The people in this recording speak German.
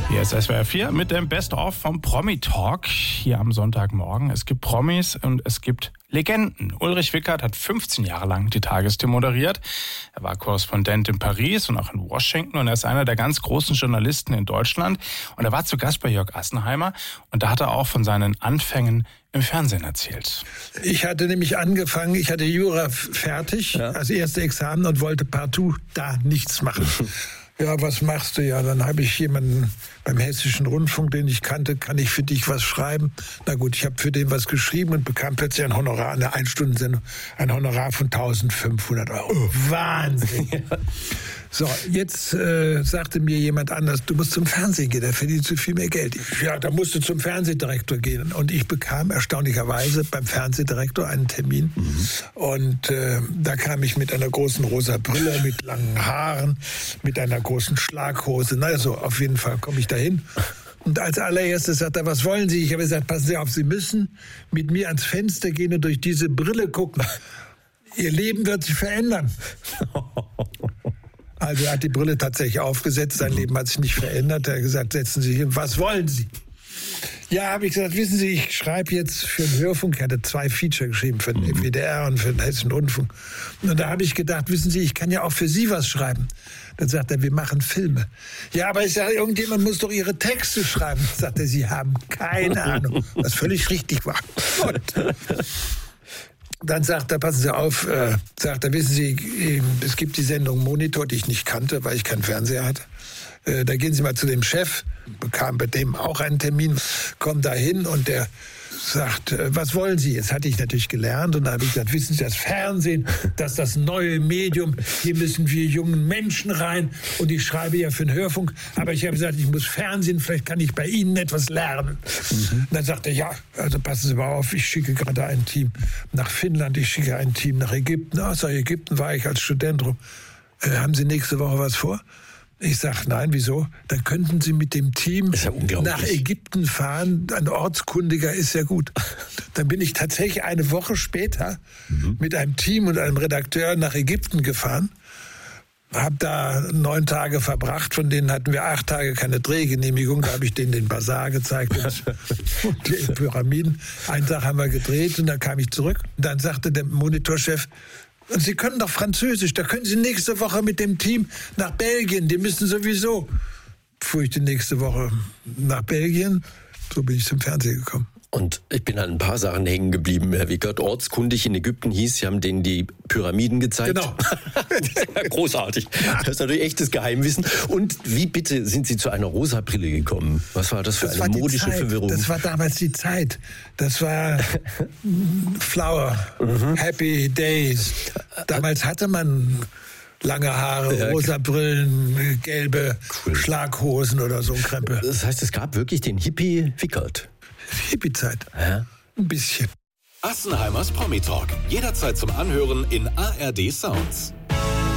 Hier ist SWR 4 mit dem Best-of vom Promi-Talk hier am Sonntagmorgen. Es gibt Promis und es gibt Legenden. Ulrich Wickert hat 15 Jahre lang die Tagesthemen moderiert. Er war Korrespondent in Paris und auch in Washington und er ist einer der ganz großen Journalisten in Deutschland. Und er war zu Gast bei Jörg Assenheimer und da hat er auch von seinen Anfängen im Fernsehen erzählt. Ich hatte nämlich angefangen, ich hatte Jura fertig, als erste Examen und wollte partout da nichts machen. Ja, was machst du? Ja, dann habe ich jemanden beim Hessischen Rundfunk, den ich kannte, kann ich für dich was schreiben? Na gut, ich habe für den was geschrieben und bekam plötzlich ein Honorar, eine Einstundensendung, ein Honorar von 1.500 €. Oh, Wahnsinn! So, jetzt sagte mir jemand anders, du musst zum Fernsehen gehen, da verdienst du viel mehr Geld. Ja, da musst du zum Fernsehdirektor gehen. Und ich bekam erstaunlicherweise beim Fernsehdirektor einen Termin. Und da kam ich mit einer großen rosa Brille, mit langen Haaren, mit einer großen Schlaghose. Na, also auf jeden Fall komme ich dahin. Und als allererstes sagt er, was wollen Sie? Ich habe gesagt, passen Sie auf, Sie müssen mit mir ans Fenster gehen und durch diese Brille gucken. Ihr Leben wird sich verändern. Also er hat die Brille tatsächlich aufgesetzt, sein Leben hat sich nicht verändert. Er hat gesagt, setzen Sie hin, was wollen Sie? Ja, habe ich gesagt, wissen Sie, ich schreibe jetzt für den Hörfunk, ich hatte 2 Feature geschrieben, für den WDR und für den Hessischen Rundfunk. Und da habe ich gedacht, wissen Sie, ich kann ja auch für Sie was schreiben. Dann sagt er, wir machen Filme. Ja, aber ich sage, irgendjemand muss doch Ihre Texte schreiben. Sagt er, Sie haben keine Ahnung, was völlig richtig war. Und dann sagt er, passen Sie auf, sagt er, wissen Sie, es gibt die Sendung Monitor, die ich nicht kannte, weil ich keinen Fernseher hatte. Da gehen Sie mal zu dem Chef, bekam bei dem auch einen Termin, kommen da hin und der sagt, was wollen Sie? Jetzt hatte ich natürlich gelernt und da habe ich gesagt, wissen Sie, das Fernsehen, das ist das neue Medium, hier müssen wir jungen Menschen rein und ich schreibe ja für den Hörfunk, aber ich habe gesagt, ich muss Fernsehen, vielleicht kann ich bei Ihnen etwas lernen. Und dann sagt er, ja, also passen Sie mal auf, ich schicke gerade ein Team nach Finnland, ich schicke ein Team nach Ägypten. Außer Ägypten war ich als Student rum. Haben Sie nächste Woche was vor? Ich sage, nein, wieso? Dann könnten Sie mit dem Team nach Ägypten fahren. Ein Ortskundiger ist ja gut. Dann bin ich tatsächlich eine Woche später mit einem Team und einem Redakteur nach Ägypten gefahren. Habe da 9 Tage verbracht, von denen hatten wir 8 Tage keine Drehgenehmigung. Da habe ich denen den Basar gezeigt und die Pyramiden. Einen Tag haben wir gedreht und dann kam ich zurück. Und dann sagte der Monitorchef, und Sie können doch Französisch, da können Sie nächste Woche mit dem Team nach Belgien, die müssen sowieso. Fuhr ich die nächste Woche nach Belgien, so bin ich zum Fernsehen gekommen. Und ich bin an ein paar Sachen hängen geblieben, Herr Wickert. Ortskundig in Ägypten hieß, Sie haben denen die Pyramiden gezeigt. Genau. Das ist ja großartig. Das ist natürlich echtes Geheimwissen. Und wie bitte sind Sie zu einer rosa Brille gekommen? Was war das für eine modische Verwirrung? Das war damals die Zeit. Das war Flower, Happy Days. Damals hatte man lange Haare, rosa Brillen, gelbe Schlaghosen oder so ein Krempel. Das heißt, es gab wirklich den Hippie Wickert. Hippie-Zeit. Ja. Ein bisschen. Assenheimers Promi-Talk. Jederzeit zum Anhören in ARD Sounds.